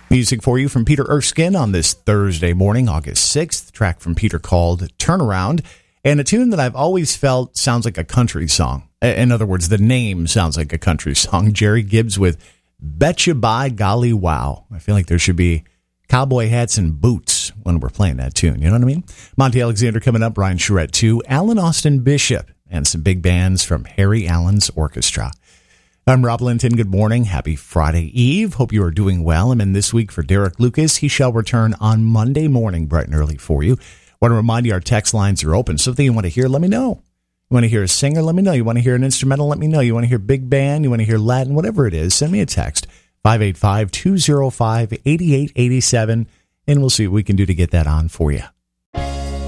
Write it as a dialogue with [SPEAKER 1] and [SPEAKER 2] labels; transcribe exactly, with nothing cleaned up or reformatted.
[SPEAKER 1] Music for you from Peter Erskine on this Thursday morning, August sixth. Track from Peter called Turnaround, and a tune that I've always felt sounds like a country song. In other words, the name sounds like a country song. Jerry Gibbs with Betcha by Golly Wow. I feel like there should be cowboy hats and boots when we're playing that tune. You know what I mean? Monty Alexander coming up, Brian Charette too, Alan Austin Bishop, and some big bands from Harry Allen's Orchestra. I'm Rob Linton. Good morning. Happy Friday Eve. Hope you are doing well. I'm in this week for Derek Lucas. He shall return on Monday morning, bright and early for you. Want to remind you our text lines are open. Something you want to hear, let me know. You want to hear a singer, let me know. You want to hear an instrumental, let me know. You want to hear big band, you want to hear Latin, whatever it is, send me a text. five eight five, two oh five, eight eight eight seven, and we'll see what we can do to get that on for you.